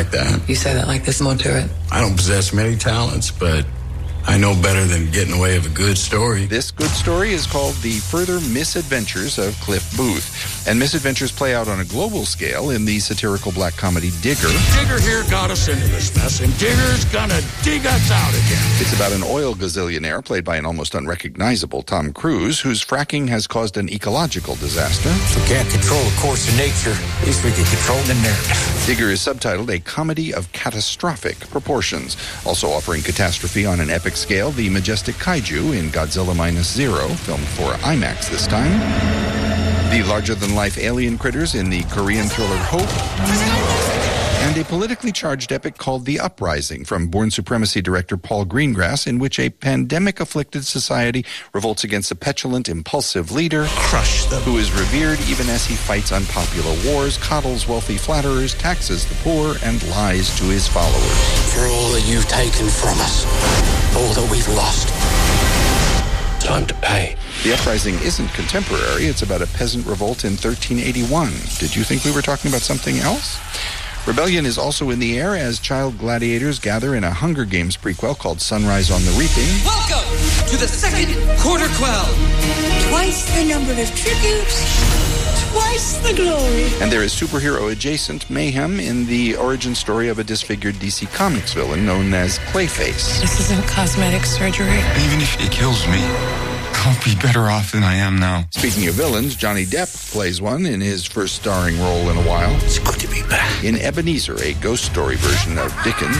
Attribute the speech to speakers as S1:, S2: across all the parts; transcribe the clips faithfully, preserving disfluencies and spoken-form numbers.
S1: like that.
S2: You say that like there's more to it.
S1: I don't possess many talents, but I know better than getting away with a good story.
S3: This good story is called The Further Misadventures of Cliff Booth. And misadventures play out on a global scale in the satirical black comedy Digger.
S4: Digger here got us into this mess, and Digger's gonna dig us out again.
S3: It's about an oil gazillionaire played by an almost unrecognizable Tom Cruise, whose fracking has caused an ecological disaster.
S5: If we can't control the course of nature, at least we can control the narrative.
S3: Digger is subtitled A Comedy of Catastrophic Proportions, also offering catastrophe on an epic scale, the majestic kaiju in Godzilla Minus Zero, filmed for IMAX this time. The larger-than-life alien critters in the Korean thriller Hope. And a politically charged epic called The Uprising from Born Supremacy director Paul Greengrass, in which a pandemic-afflicted society revolts against a petulant, impulsive leader
S4: Crush them.
S3: who is revered even as he fights unpopular wars, coddles wealthy flatterers, taxes the poor, and lies to his followers.
S5: For all that you've taken from us, all that we've lost, time to pay.
S3: The Uprising isn't contemporary. It's about a peasant revolt in thirteen eighty-one. Did you think we were talking about something else? Rebellion is also in the air as child gladiators gather in a Hunger Games prequel called Sunrise on the Reaping.
S6: Welcome to the second quarter quell.
S7: Twice the number of tributes, twice the glory.
S3: And there is superhero-adjacent mayhem in the origin story of a disfigured D C Comics villain known as Clayface.
S2: This isn't cosmetic surgery.
S8: Even if he kills me, I'll be better off than I am now.
S3: Speaking of villains, Johnny Depp plays one in his first starring role in a while.
S5: It's good to be back.
S3: In Ebenezer, a ghost story version of Dickens.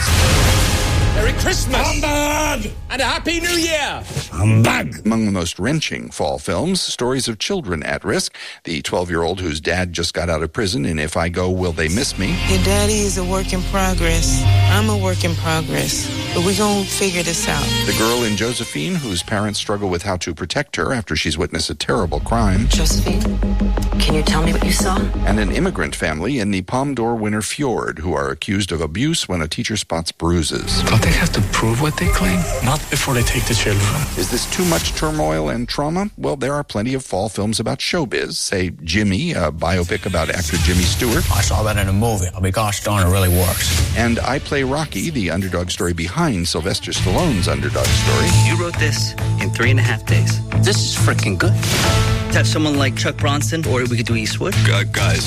S4: Merry Christmas! Humbug! And a Happy New Year!
S3: Humbug! Among the most wrenching fall films, stories of children at risk. The twelve-year-old whose dad just got out of prison in If I Go, Will They Miss Me?
S9: Your daddy is a work in progress. I'm a work in progress. But we're going to figure this out.
S3: The girl in Josephine, whose parents struggle with how to protect her after she's witnessed a terrible crime.
S2: Josephine, can you tell me what you saw?
S3: And an immigrant family in the Palme d'Or winner Fjord, who are accused of abuse when a teacher spots bruises.
S8: Don't they have to prove what they claim?
S4: Not before they take the children.
S3: Is this too much turmoil and trauma? Well, there are plenty of fall films about showbiz. Say Jimmy, a biopic about actor Jimmy Stewart.
S5: I saw that in a movie. I'll be gosh darn, it really works.
S3: And I Play Rocky, the underdog story behind Sylvester Stallone's underdog story.
S10: You wrote this in three and a half days.
S5: This is freaking good.
S10: Have someone like Chuck Bronson, or we could do Eastwood.
S8: Uh, guys,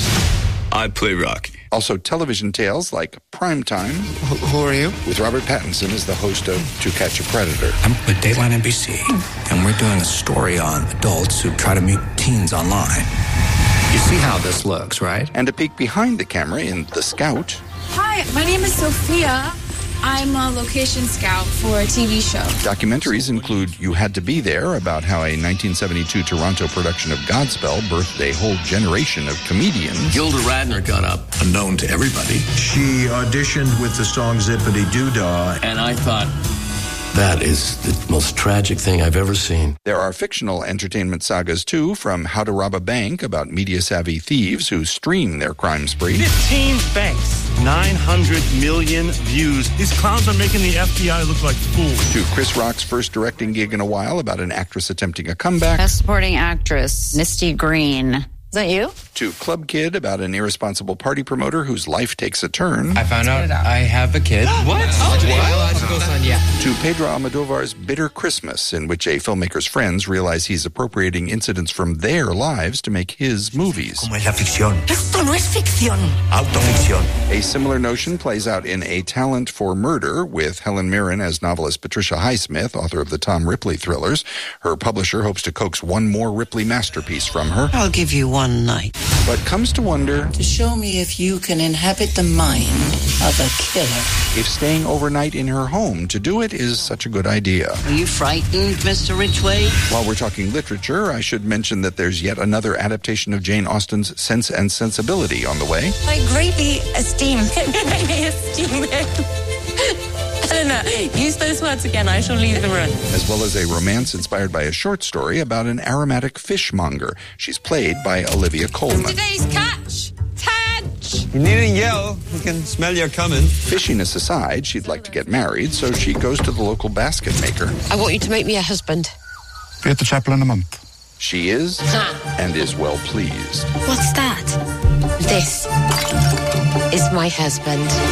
S8: I play Rocky.
S3: Also television tales like Primetime.
S5: Wh- who are you?
S3: With Robert Pattinson as the host of To Catch a Predator.
S5: I'm with Dateline N B C, and we're doing a story on adults who try to meet teens online. You see how this looks, right?
S3: And a peek behind the camera in The Scout.
S11: Hi, my name is Sophia. I'm a location scout for a T V show.
S3: Documentaries include You Had to Be There, about how a nineteen seventy-two Toronto production of Godspell birthed a whole generation of comedians.
S5: Gilda Radner got up, unknown to everybody.
S12: She auditioned with the song Zippity Doodah.
S5: And I thought, that is the most tragic thing I've ever seen.
S3: There are fictional entertainment sagas, too, from How to Rob a Bank, about media-savvy thieves who stream their crime spree.
S4: fifteen banks, nine hundred million views. These clowns are making the F B I look like fools.
S3: To Chris Rock's first directing gig in a while, about an actress attempting a comeback.
S13: Best supporting actress, Misty Green. Is that you?
S3: To Club Kid, about an irresponsible party promoter whose life takes a turn.
S14: I found out I have a kid.
S4: What?
S14: Oh, biological son, yeah.
S3: To Pedro Almodovar's Bitter Christmas, in which a filmmaker's friends realize he's appropriating incidents from their lives to make his movies.
S5: Como es la ficción.
S7: Esto no es ficción.
S5: Autoficción.
S3: A similar notion plays out in A Talent for Murder, with Helen Mirren as novelist Patricia Highsmith, author of the Tom Ripley thrillers. Her publisher hopes to coax one more Ripley masterpiece from her.
S9: I'll give you one night.
S3: But comes to wonder
S7: To show me if you can inhabit the mind of a killer.
S3: if staying overnight in her home to do it is such a good idea.
S6: Are you frightened, Mister Ridgway?
S3: While we're talking literature, I should mention that there's yet another adaptation of Jane Austen's Sense and Sensibility on the way.
S11: I greatly esteem him. I esteem him. I don't know. Use those words again. I shall leave the room.
S3: As well as a romance inspired by a short story about an aromatic fishmonger. She's played by Olivia Colman.
S11: Today's catch. Catch.
S14: You needn't yell. We can smell you coming.
S3: Fishiness aside, she'd like to get married, so she goes to the local basket maker.
S13: I want you to make me a husband.
S8: Be at the chapel in a month.
S3: She is, and is well pleased.
S11: What's that?
S13: This is my husband.